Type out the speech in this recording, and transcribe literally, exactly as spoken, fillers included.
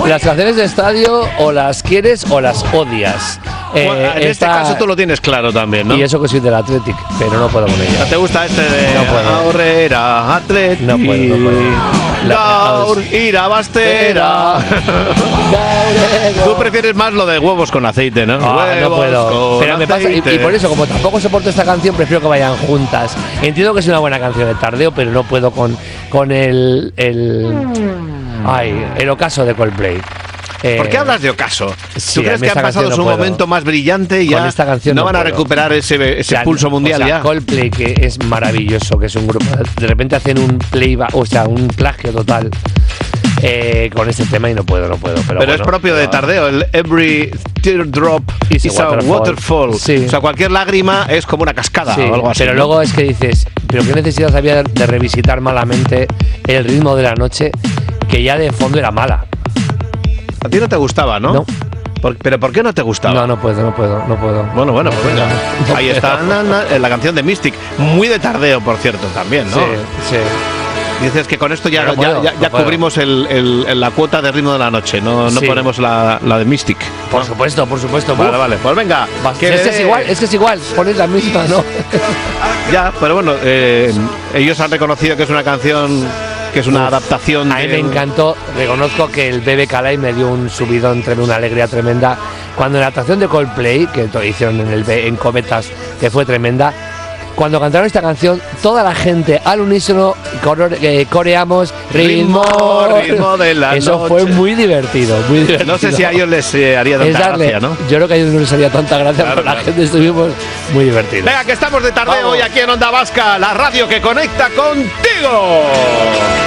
Las canciones de estadio o las quieres o las odias. Eh, bueno, en esta... este caso tú lo tienes claro también, ¿no? Y eso que soy del Athletic, pero no puedo con ella. ¿No te gusta este de no puedo. Aurrera, Athletic? No puedo, no puedo. Gaur, Irabastera. Tú prefieres más lo de huevos con aceite, ¿no? Ah, huevos no puedo. Pero me pasa, y, y por eso, como tampoco soporto esta canción, prefiero que vayan juntas. Entiendo que es una buena canción de tardeo, pero no puedo con, con el, el. Ay, el ocaso de Coldplay. Eh, ¿Por qué hablas de ocaso? Sí, ¿Tú crees que han pasado no su puedo. momento más brillante y ya esta canción no, no van puedo. a recuperar ese, ese o sea, pulso mundial o sea, ya? Coldplay, que es maravilloso, que es un grupo, de repente hacen un playback, o sea, un plagio total eh, con este tema y no puedo, no puedo. Pero, pero bueno, es propio pero, de tardeo, el Every Teardrop is, is a Waterfall. waterfall. Sí. O sea, cualquier lágrima es como una cascada sí, o algo así. Pero ¿no? luego es que dices, pero qué necesidad había de revisitar malamente el ritmo de la noche, que ya de fondo era mala. A ti no te gustaba, ¿no? No. ¿Por, ¿Pero por qué no te gustaba? No, no puedo, no puedo, no puedo. Bueno, bueno, pues venga. No Ahí está na, na, la canción de Mystic. Muy de tardeo, por cierto, también, ¿no? Sí, sí. Dices que con esto ya, no ya, puedo, ya, ya no cubrimos el, el, el, la cuota de ritmo de la noche. No, no sí. ponemos la, la de Mystic. Por supuesto, por supuesto. Vale, vale. Pues venga. Que es, que es igual, es que es igual. Pones la misma, ¿no? Ya, pero bueno, eh, ellos han reconocido que es una canción... que es una Uf, adaptación. A mí me encantó, reconozco que el Bebe Calais me dio un subidón, una alegría tremenda. Cuando en la actuación de Coldplay, que hicieron en, el, en Cometas, que fue tremenda, cuando cantaron esta canción, toda la gente al unísono core, eh, coreamos ritmo, ritmo de la Eso noche. Fue muy divertido, muy divertido. No sé si a ellos les eh, haría tanta darle, gracia, ¿no? Yo creo que a ellos no les haría tanta gracia, claro, pero claro. la gente estuvimos muy divertidos. Venga, que estamos de tardeo hoy aquí en Onda Vasca, la radio que conecta contigo.